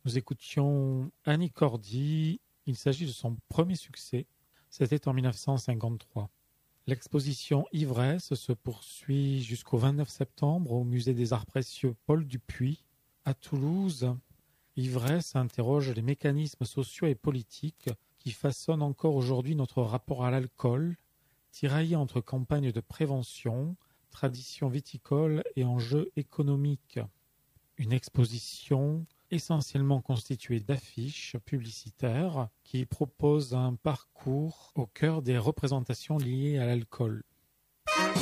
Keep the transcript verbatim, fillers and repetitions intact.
Nous écoutions Annie Cordy. Il s'agit de son premier succès. C'était en dix-neuf cent cinquante-trois. L'exposition Ivresse se poursuit jusqu'au vingt-neuf septembre au Musée des Arts Précieux Paul Dupuy. À Toulouse, Ivresse interroge les mécanismes sociaux et politiques qui façonnent encore aujourd'hui notre rapport à l'alcool, tiraillé entre campagnes de prévention, traditions viticoles et enjeux économiques. Une exposition essentiellement constituée d'affiches publicitaires qui proposent un parcours au cœur des représentations liées à l'alcool.